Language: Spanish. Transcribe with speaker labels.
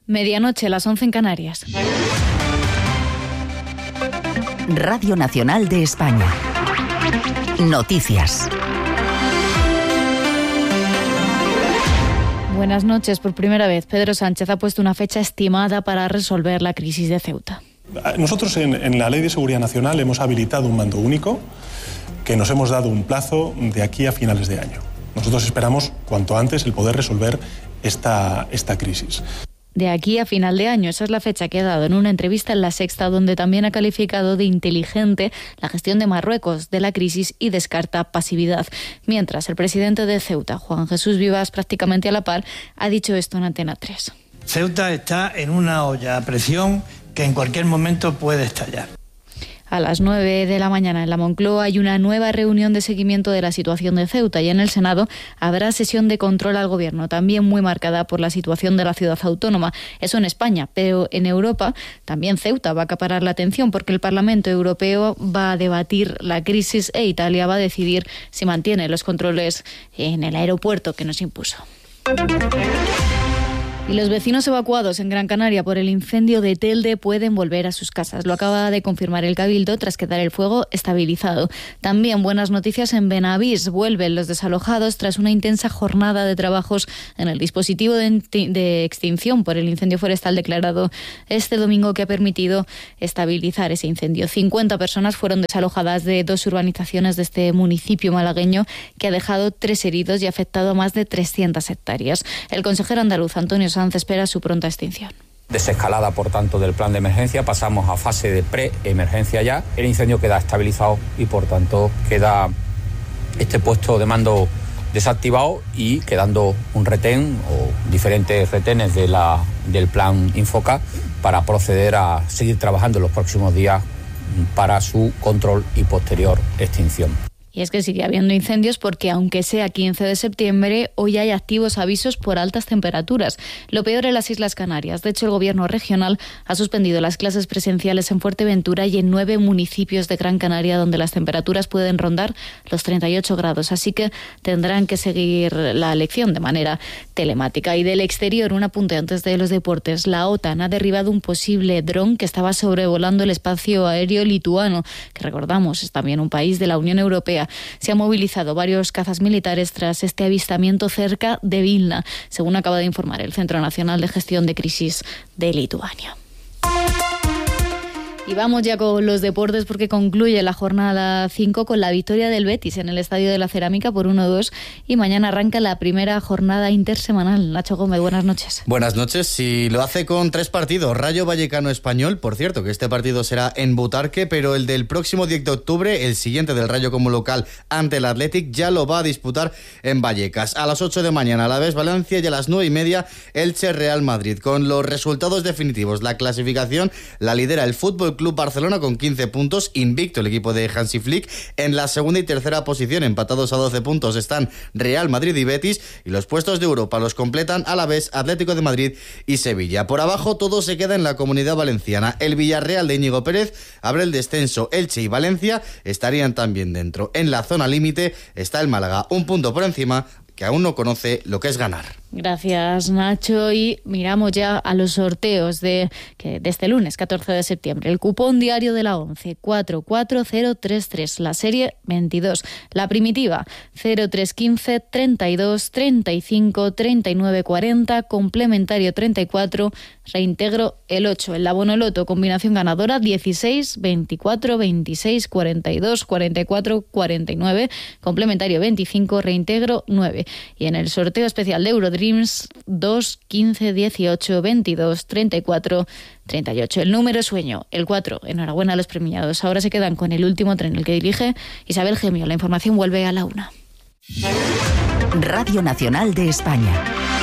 Speaker 1: Medianoche, las 11 en Canarias.
Speaker 2: Radio Nacional de España. Noticias.
Speaker 1: Buenas noches. Por primera vez, Pedro Sánchez ha puesto una fecha estimada para resolver la crisis de Ceuta.
Speaker 3: Nosotros en la Ley de Seguridad Nacional hemos habilitado un mando único que nos hemos dado un plazo de aquí a finales de año. Nosotros esperamos cuanto antes el poder resolver esta crisis.
Speaker 1: De aquí a final de año, esa es la fecha que ha dado en una entrevista en La Sexta, donde también ha calificado de inteligente la gestión de Marruecos de la crisis y descarta pasividad. Mientras, el presidente de Ceuta, Juan Jesús Vivas, prácticamente a la par, ha dicho esto en Antena 3.
Speaker 4: Ceuta está en una olla a presión que en cualquier momento puede estallar.
Speaker 1: A las 9 de la mañana en la Moncloa hay una nueva reunión de seguimiento de la situación de Ceuta y en el Senado habrá sesión de control al Gobierno, también muy marcada por la situación de la ciudad autónoma. Eso en España, pero en Europa también Ceuta va a acaparar la atención porque el Parlamento Europeo va a debatir la crisis e Italia va a decidir si mantiene los controles en el aeropuerto que nos impuso. Y los vecinos evacuados en Gran Canaria por el incendio de Telde pueden volver a sus casas. Lo acaba de confirmar el Cabildo tras quedar el fuego estabilizado. También buenas noticias en Benavís. Vuelven los desalojados tras una intensa jornada de trabajos en el dispositivo de extinción por el incendio forestal declarado este domingo que ha permitido estabilizar ese incendio. 50 personas fueron desalojadas de 2 urbanizaciones de este municipio malagueño que ha dejado 3 heridos y ha afectado a más de 300 hectáreas. El consejero andaluz Antonio Sanz espera su pronta extinción.
Speaker 5: Desescalada, por tanto, del plan de emergencia, pasamos a fase de pre-emergencia ya. El incendio queda estabilizado y, por tanto, queda este puesto de mando desactivado y quedando un retén o diferentes retenes del plan Infoca para proceder a seguir trabajando en los próximos días para su control y posterior extinción.
Speaker 1: Y es que sigue habiendo incendios porque, aunque sea 15 de septiembre, hoy hay activos avisos por altas temperaturas. Lo peor en las Islas Canarias. De hecho, el Gobierno regional ha suspendido las clases presenciales en Fuerteventura y en 9 municipios de Gran Canaria, donde las temperaturas pueden rondar los 38 grados. Así que tendrán que seguir la lección de manera telemática. Y del exterior, un apunte antes de los deportes. La OTAN ha derribado un posible dron que estaba sobrevolando el espacio aéreo lituano, que recordamos es también un país de la Unión Europea. Se han movilizado varios cazas militares tras este avistamiento cerca de Vilna, según acaba de informar el Centro Nacional de Gestión de Crisis de Lituania. Y vamos ya con los deportes porque concluye la jornada 5 con la victoria del Betis en el Estadio de la Cerámica por 1-2 y mañana arranca la primera jornada intersemanal. Nacho Gómez, buenas noches.
Speaker 6: Buenas noches, y lo hace con 3 partidos. Rayo Vallecano Español, por cierto, que este partido será en Butarque, pero el del próximo 10 de octubre, el siguiente del Rayo como local ante el Athletic, ya lo va a disputar en Vallecas. A las 8 de mañana Alavés Valencia y a las 9:30 Elche Real Madrid. Con los resultados definitivos, la clasificación la lidera el Fútbol Club Barcelona con 15 puntos, invicto el equipo de Hansi Flick. En la segunda y tercera posición, empatados a 12 puntos, están Real Madrid y Betis, y los puestos de Europa los completan Alavés, Atlético de Madrid y Sevilla. Por abajo todo se queda en la Comunidad Valenciana. El Villarreal de Íñigo Pérez abre el descenso. Elche y Valencia estarían también dentro. En la zona límite está el Málaga, un punto por encima, que aún no conoce lo que es ganar.
Speaker 1: Gracias, Nacho. Y miramos ya a los sorteos de este lunes, 14 de septiembre. El cupón diario de la 11, 44033. La serie 22. La primitiva, 0315 32 35 39 40. Complementario 34. Reintegro el 8. El abono loto, combinación ganadora 16, 24, 26, 42, 44, 49. Complementario 25. Reintegro 9. Y en el sorteo especial de Eurodreams, 2, 15, 18, 22, 34, 38. El número sueño, el 4. Enhorabuena a los premiados. Ahora se quedan con el último tren, el que dirige Isabel Gemio. La información vuelve a la 1.
Speaker 2: Radio Nacional de España.